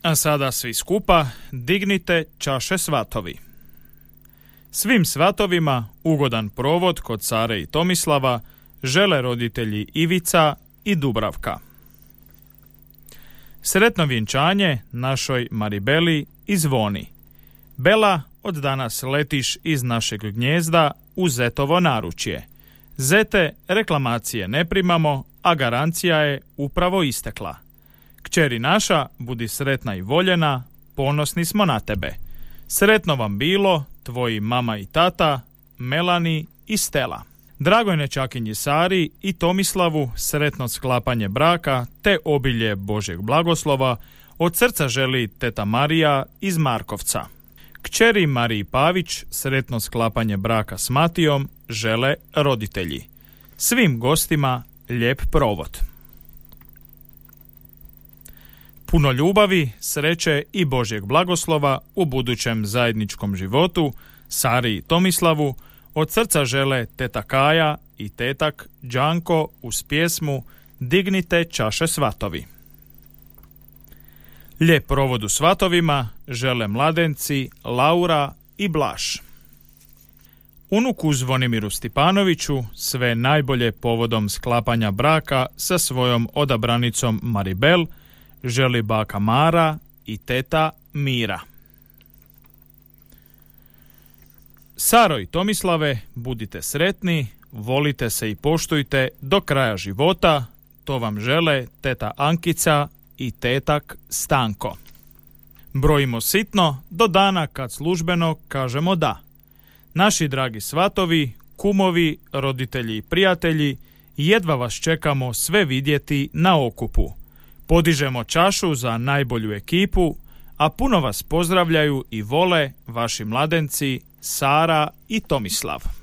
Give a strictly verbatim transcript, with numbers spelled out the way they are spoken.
A sada svi skupa dignite čaše svatovi. Svim svatovima ugodan provod kod Sare i Tomislava žele roditelji Ivica i Dubravka. Sretno vjenčanje našoj Maribeli i Zvoni. Bela, od danas letiš iz našeg gnjezda u zetovo naručje. Zete, reklamacije ne primamo, a garancija je upravo istekla. Kćeri naša, budi sretna i voljena, ponosni smo na tebe. Sretno vam bilo, tvoji mama i tata, Melani i Stela. Dragoj nečakinji Sari i Tomislavu sretno sklapanje braka te obilje Božjeg blagoslova od srca želi teta Marija iz Markovca. Kćeri Mariji Pavić sretno sklapanje braka s Matijom žele roditelji. Svim gostima lijep provod. Puno ljubavi, sreće i Božjeg blagoslova u budućem zajedničkom životu Sari i Tomislavu od srca žele teta Kaja i tetak Đanko uz pjesmu Dignite čaše svatovi. Lijep provod u svatovima žele mladenci Laura i Blaž. Unuku Zvonimiru Stipanoviću sve najbolje povodom sklapanja braka sa svojom odabranicom Maribel želi baka Mara i teta Mira. Saro i Tomislave, budite sretni, volite se i poštujte do kraja života, to vam žele teta Ankica i tetak Stanko. Brojimo sitno do dana kad službeno kažemo da. Naši dragi svatovi, kumovi, roditelji i prijatelji, jedva vas čekamo sve vidjeti na okupu. Podižemo čašu za najbolju ekipu, a puno vas pozdravljaju i vole vaši mladenci Sara i Tomislav.